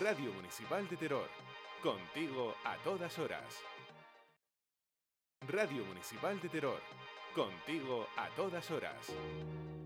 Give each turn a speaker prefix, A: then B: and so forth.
A: Radio Municipal de Teror. Contigo a todas horas. Radio Municipal de Teror. Contigo a todas horas.